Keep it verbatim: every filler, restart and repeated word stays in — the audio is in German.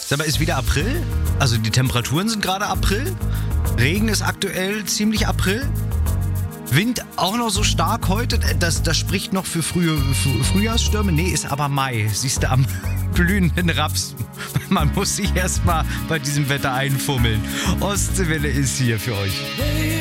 Sag mal, ist wieder April? Also die Temperaturen sind gerade April. Regen ist aktuell ziemlich April. Wind auch noch so stark heute. Das, das spricht noch für frühe Früh- Frühjahrsstürme. Nee, ist aber Mai. Siehst du am blühenden Raps. Man muss sich erstmal bei diesem Wetter einfummeln. Ostseewelle ist hier für euch.